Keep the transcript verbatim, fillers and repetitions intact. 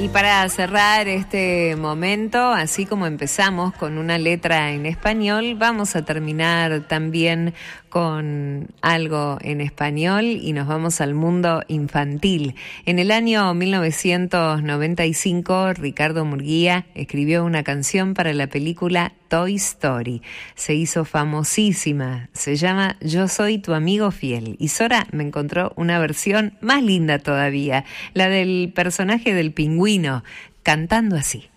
Y para cerrar este momento, así como empezamos con una letra en español, vamos a terminar también con algo en español y nos vamos al mundo infantil. En el año mil novecientos noventa y cinco, Ricardo Murguía escribió una canción para la película Toy Story. Se hizo famosísima, se llama Yo soy tu amigo fiel. Y Sora me encontró una versión más linda todavía, la del personaje del pingüino, cantando así.